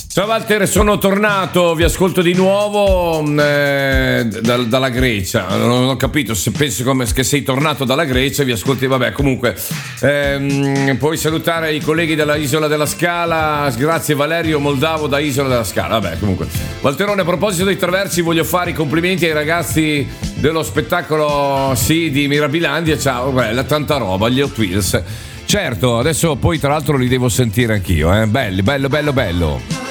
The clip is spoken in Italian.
Ciao Walter, sono tornato, vi ascolto di nuovo dalla Grecia. Non ho capito se pensi che sei tornato dalla Grecia, vi ascolti, vabbè, comunque puoi salutare i colleghi della Isola della Scala. Grazie Valerio Moldavo da Isola della Scala. Vabbè, comunque Walterone, a proposito dei traversi, voglio fare i complimenti ai ragazzi dello spettacolo di Mirabilandia. Ciao, bella, tanta roba, gli Hot Wheels. Certo, adesso poi tra l'altro li devo sentire anch'io, belli, bello.